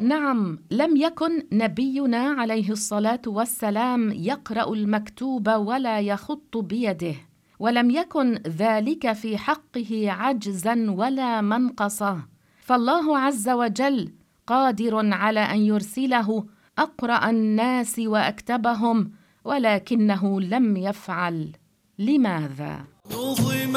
نعم، لم يكن نبينا عليه الصلاة والسلام يقرأ المكتوب ولا يخط بيده، ولم يكن ذلك في حقه عجزا ولا منقصة، فالله عز وجل قادر على أن يرسله أقرأ الناس وأكتبهم، ولكنه لم يفعل. لماذا؟